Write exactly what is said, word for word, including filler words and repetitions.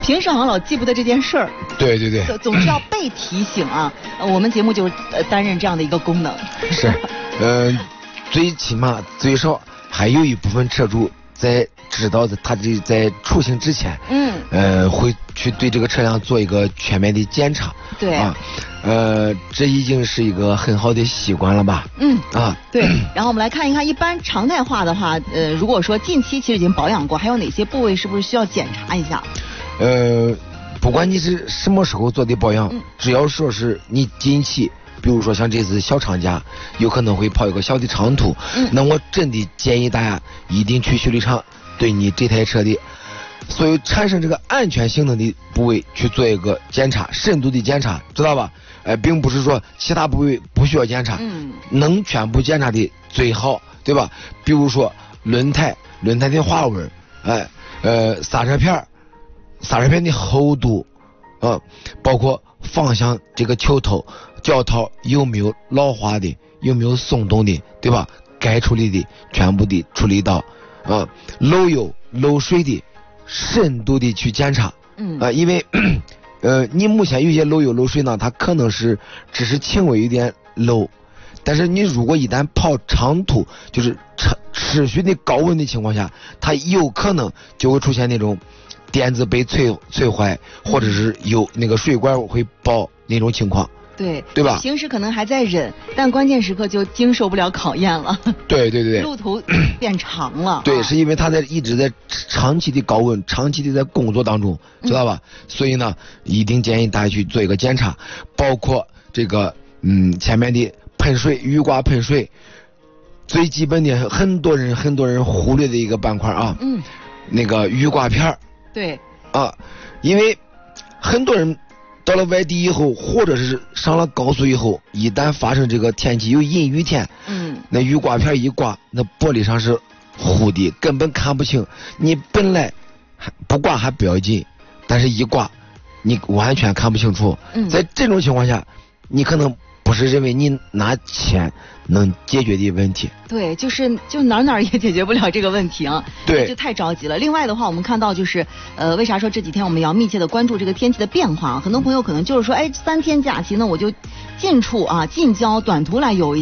平时好像老记不得这件事儿。 对对对， 总是要被提醒啊。呃、我们节目就呃担任这样的一个功能。 是，呃，最起码最少还有一部分车主在知道他这在出行之前，嗯，呃，会去对这个车辆做一个全面的检查。 对啊，呃，这已经是一个很好的习惯了吧？ 嗯啊， 对。然后我们来看一看，一般常态化的话，呃，如果说近期其实已经保养过，还有哪些部位是不是需要检查一下？ 呃，不管你是什么时候做的保养，嗯、只要说是你近期，比如说像这次小长假，有可能会跑一个小的长途，嗯、那我真的建议大家一定去修理厂对你这台车的所有产生这个安全性能的部位去做一个检查，深度的检查，知道吧？呃，并不是说其他部位不需要检查，嗯，能全部检查的最好，对吧？比如说轮胎、轮胎的花纹，哎，呃，刹车片。刹车片的厚度，啊，包括方向这个球头、脚套有没有老化的，有没有松动的，对吧？该处理的全部的处理到，啊，漏油漏水的深度的去检查，嗯，啊，因为，呃，你目前有些漏油漏水呢，它可能是只是轻微有点漏，但是你如果一旦跑长途，就是持持续的高温的情况下，它有可能就会出现那种。垫子被摧摧坏，或者是有那个水管会爆那种情况， 对对吧？ 平时可能还在忍，但关键时刻就经受不了考验了。 对对对， 路途变长了。 对，是因为他在一直在长期的高温，长期的在工作当中，知道吧？嗯、所以呢，一定建议大家去做一个检查，包括这个嗯前面的喷水、雨刮喷水，最基本的很多人很多人忽略的一个板块啊，嗯，那个雨刮片。 对啊，因为很多人到了外地以后，或者是上了高速以后，一旦发生这个天气有阴雨天，嗯，那雨刮片一刮，那玻璃上是糊的，根本看不清。你本来还不刮还不要紧，但是一刮，你完全看不清楚。嗯，在这种情况下，你可能不是认为你拿钱能解决的问题， 对，就是就哪哪也解决不了这个问题啊， 对， 就太着急了。另外的话，我们看到就是，呃，为啥说这几天我们要密切的关注这个天气的变化？很多朋友可能就是说，哎，三天假期呢，我就近处啊近郊短途来游一。